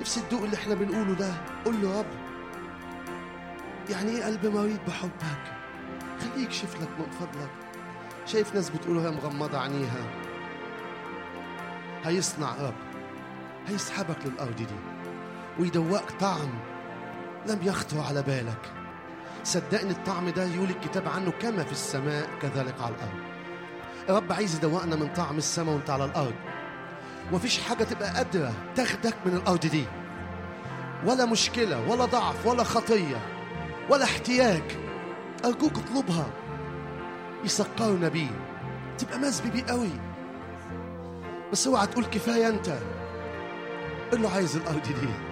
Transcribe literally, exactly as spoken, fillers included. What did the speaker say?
نفسي تدوق اللي احنا بنقوله ده. قول له: رب، يعني ايه قلب مريض بحبك؟ خليه يكشف لك من فضلك. شايف ناس بتقولها مغمضة عينيها، هيصنع رب، هيسحبك للأرض دي ويدوقك طعم لم يخطر على بالك. صدقني الطعم ده يقول الكتاب عنه كما في السماء كذلك على الأرض. رب عايز يدوقنا من طعم السماء وانت على الأرض. ومفيش حاجة تبقى قادرة تاخدك من الأرض دي، ولا مشكلة ولا ضعف ولا خطية ولا احتياج. أرجوك اطلبها، يسكرنا بيه، تبقى مزبي بيه قوي. بس اوعى تقول كفاية انت. قل له: عايز الأرض دي.